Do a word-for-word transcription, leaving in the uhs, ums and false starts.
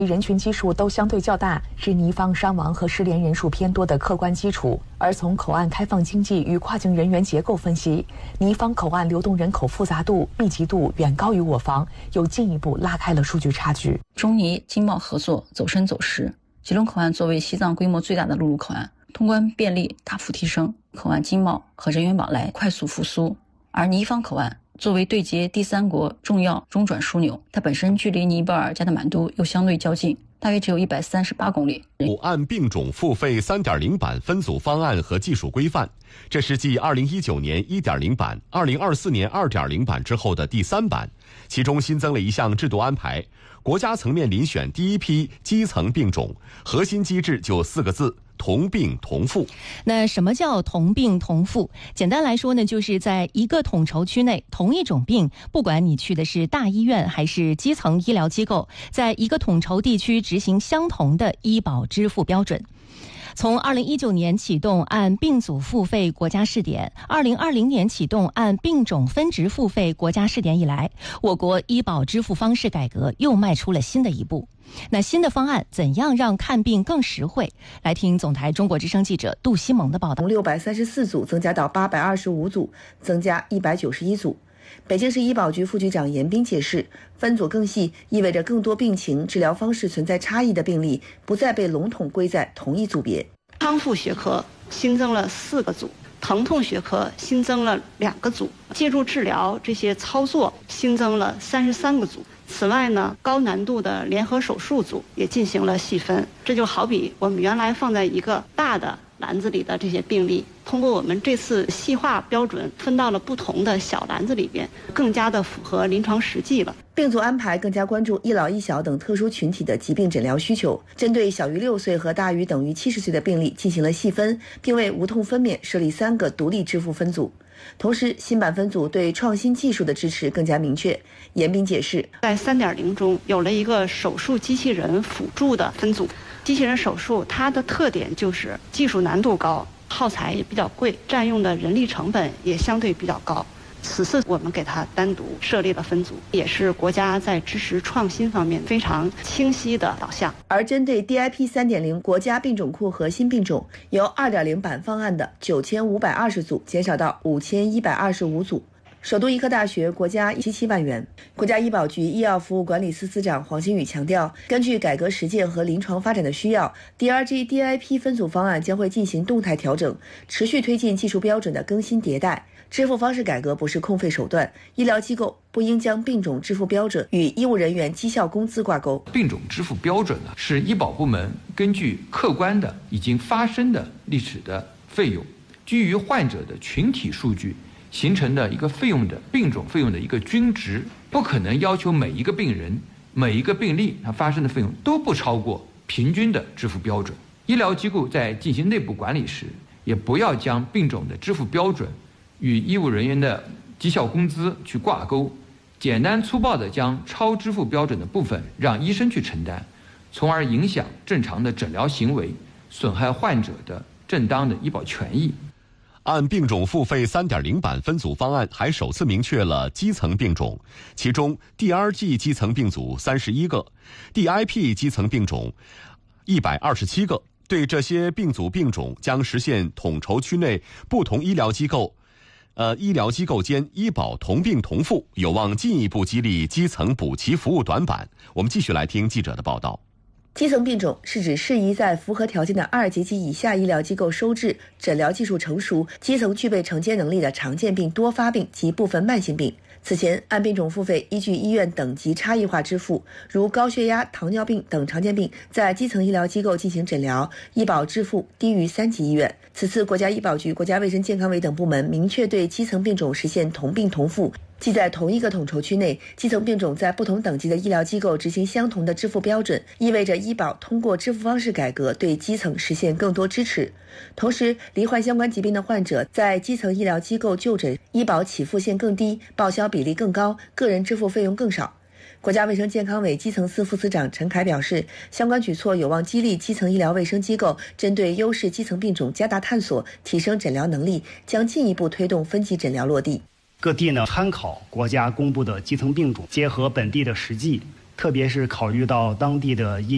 人群基数都相对较大，是尼方伤亡和失联人数偏多的客观基础。而从口岸开放经济与跨境人员结构分析，尼方口岸流动人口复杂度、密集度远高于我方，又进一步拉开了数据差距。 中尼经贸合作走深走实，吉隆口岸作为西藏规模最大的陆路口岸，通关便利大幅提升，口岸经贸和人员往来快速复苏。而尼方口岸作为对接第三国重要中转枢纽，它本身距离尼泊尔加德满都又相对较近，大约只有一百三十八公里。 按并种付费 三点零 版分组方案和技术规范，这是继二零一九年 一点零 版、二零二四年 二点零 版之后的第三版，其中新增了一项制度安排，国家层面遴选第一批基层并种，核心机制就四个字：同病同付。 那什么叫同病同付？简单来说呢，就是在一个统筹区内，同一种病，不管你去的是大医院还是基层医疗机构，在一个统筹地区执行相同的医保支付标准。从二零一九年启动按病组付费国家试点，二零二零年启动按病种分值付费国家试点以来，我国医保支付方式改革又迈出了新的一步。那新的方案怎样让看病更实惠？来听总台中国之声记者杜西蒙的报道。 从六百三十四组增加到八百二十五组，增加一百九十一组。北京市医保局副局长严斌解释，分组更细意味着更多病情、治疗方式存在差异的病例不再被笼统归在同一组别。 康复学科新增了四个组，疼痛学科新增了两个组，介入治疗这些操作新增了三十三个组。此外呢，高难度的联合手术组也进行了细分。这就好比我们原来放在一个大的篮子里的这些病例，通过我们这次细化标准分到了不同的小篮子里边，更加的符合临床实际了。 并组安排更加关注一老一小等特殊群体的疾病诊疗需求，针对小于六岁和大于等于七十岁的病例进行了细分，并为无痛分娩设立三个独立支付分组。同时，新版分组对创新技术的支持更加明确。严斌解释， 在 三点零 中有了一个手术机器人辅助的分组。机器人手术它的特点就是技术难度高，耗材也比较贵，占用的人力成本也相对比较高。此次我们给它单独设立了分组，也是国家在支持创新方面非常清晰的导向。 而针对 D I P 三点零 国家病种库核心病种，由 二点零 版方案的九千五百二十组减少到五千一百二十五组。首都医科大学国家七十七万元。国家医保局医药服务管理司司长黄新宇强调，根据改革实践和临床发展的需要 ，D R G D I P 分组方案将会进行动态调整，持续推进技术标准的更新迭代。支付方式改革不是空费手段，医疗机构不应将病种支付标准与医务人员绩效工资挂钩。 病种支付标准呢，是医保部门根据客观的已经发生的历史的费用，基于患者的群体数据形成的一个费用的病种费用的一个均值，不可能要求每一个病人、每一个病例它发生的费用都不超过平均的支付标准。医疗机构在进行内部管理时，也不要将病种的支付标准与医务人员的绩效工资去挂钩，简单粗暴地将超支付标准的部分让医生去承担，从而影响正常的诊疗行为，损害患者的正当的医保权益。 按病种付费 三点零 版分组方案还首次明确了基层病种，其中 D R G 基层病组三十一个 ，D I P 基层病种一百二十七个。对这些病组病种将实现统筹区内不同医疗机构呃，医疗机构间医保同病同付，有望进一步激励基层补齐服务短板。我们继续来听记者的报道。 基层病种是指适宜在符合条件的二级及以下医疗机构收治、诊疗技术成熟、基层具备承接能力的常见病、多发病及部分慢性病。此前，按病种付费依据医院等级差异化支付，如高血压、糖尿病等常见病，在基层医疗机构进行诊疗，医保支付低于三级医院。此次国家医保局、国家卫生健康委等部门明确对基层病种实现同病同付，即在同一个统筹区内，基层病种在不同等级的医疗机构执行相同的支付标准，意味着医保通过支付方式改革对基层实现更多支持。同时，罹患相关疾病的患者在基层医疗机构就诊，医保起付线更低，报销比例更高，个人支付费用更少。国家卫生健康委基层司副司长陈凯表示，相关举措有望激励基层医疗卫生机构针对优势基层病种加大探索，提升诊疗能力，将进一步推动分级诊疗落地。 各地呢参考国家公布的基层病种，结合本地的实际，特别是考虑到当地的医